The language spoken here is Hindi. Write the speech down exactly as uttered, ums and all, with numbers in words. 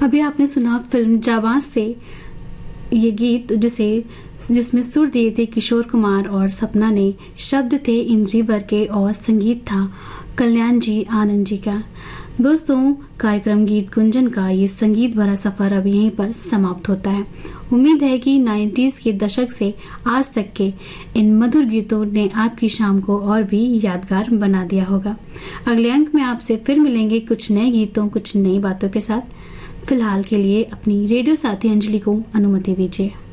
अभी आपने सुना फिल्म जाबाज से ये गीत, जिसे जिसमें सुर दिए थे किशोर कुमार और सपना ने, शब्द थे इंद्रिवर के और संगीत था कल्याण जी आनंद जी का। दोस्तों, कार्यक्रम गीत गुंजन का ये संगीत भरा सफर अब यहीं पर समाप्त होता है। उम्मीद है कि नाइन्टीज़ के दशक से आज तक के इन मधुर गीतों ने आपकी शाम को और भी यादगार बना दिया होगा। अगले अंक में आपसे फिर मिलेंगे कुछ नए गीतों, कुछ नई बातों के साथ। फिलहाल के लिए अपनी रेडियो साथी अंजलि को अनुमति दीजिए।